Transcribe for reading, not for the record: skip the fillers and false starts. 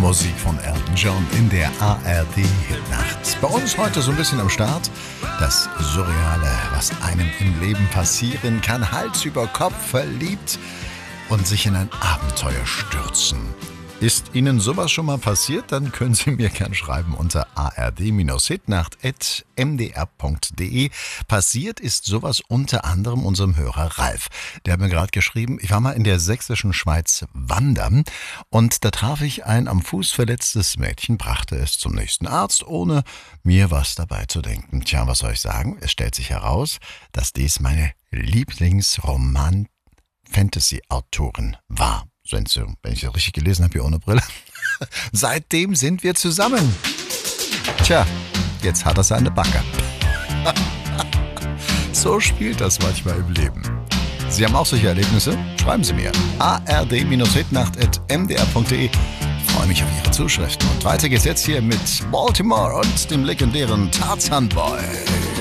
Musik von Elton John in der ARD-Hitnacht. Bei uns heute so ein bisschen am Start das Surreale, was einem im Leben passieren kann. Hals über Kopf verliebt und sich in ein Abenteuer stürzen. Ist Ihnen sowas schon mal passiert? Dann können Sie mir gern schreiben unter ard-hitnacht@mdr.de. Passiert ist sowas unter anderem unserem Hörer Ralf. Der hat mir gerade geschrieben, ich war mal in der sächsischen Schweiz wandern und da traf ich ein am Fuß verletztes Mädchen, brachte es zum nächsten Arzt, ohne mir was dabei zu denken. Tja, was soll ich sagen? Es stellt sich heraus, dass dies meine Lieblingsroman-Fantasy-Autorin war. Wenn ich das richtig gelesen habe, hier ohne Brille. Seitdem sind wir zusammen. Tja, jetzt hat er seine Backe. So spielt das manchmal im Leben. Sie haben auch solche Erlebnisse? Schreiben Sie mir. ard-hitnacht@mdr.de. Ich freue mich auf Ihre Zuschriften. Und weiter geht's jetzt hier mit Baltimore und dem legendären Tarzan Boy.